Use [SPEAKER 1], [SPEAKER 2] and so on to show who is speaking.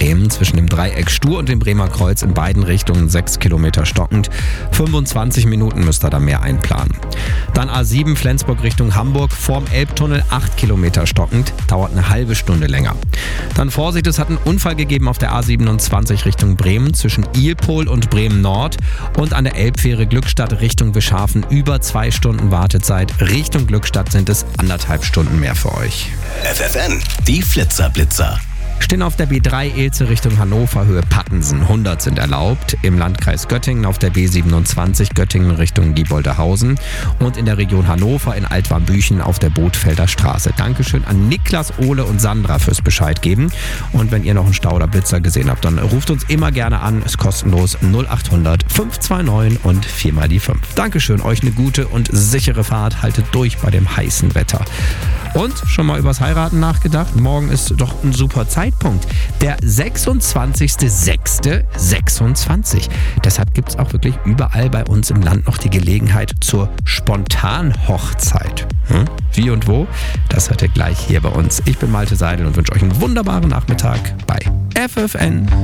[SPEAKER 1] Bremen zwischen dem Dreieck Stur und dem Bremer Kreuz in beiden Richtungen 6 Kilometer stockend. 25 Minuten müsst ihr da mehr einplanen. Dann A7 Flensburg Richtung Hamburg vorm Elbtunnel 8 Kilometer stockend, dauert eine halbe Stunde länger. Dann Vorsicht, es hat einen Unfall gegeben auf der A27 Richtung Bremen zwischen Ilpol und Bremen Nord und an der Elbfähre Glückstadt Richtung Wischhafen über 2 Stunden Wartezeit. Richtung Glückstadt sind es 1,5 Stunden mehr für euch.
[SPEAKER 2] FFN, die Flitzer-Blitzer.
[SPEAKER 1] Stehen auf der B3 Ilze Richtung Hannover, Höhe Pattensen. 100 sind erlaubt. Im Landkreis Göttingen auf der B27 Göttingen Richtung Diebolderhausen. Und in der Region Hannover in Altwarmbüchen auf der Bootfelder Straße. Dankeschön an Niklas, Ole und Sandra fürs Bescheid geben. Und wenn ihr noch einen Stau oder Blitzer gesehen habt, dann ruft uns immer gerne an. Ist kostenlos 0800 529 und 4 mal die 5. Dankeschön, euch eine gute und sichere Fahrt. Haltet durch bei dem heißen Wetter. Und schon mal übers Heiraten nachgedacht? Morgen ist doch ein super Zeitpunkt. Der 26.06.26. Deshalb gibt es auch wirklich überall bei uns im Land noch die Gelegenheit zur Spontanhochzeit. Wie und wo? Das hört ihr gleich hier bei uns. Ich bin Malte Seidel und wünsche euch einen wunderbaren Nachmittag bei FFN.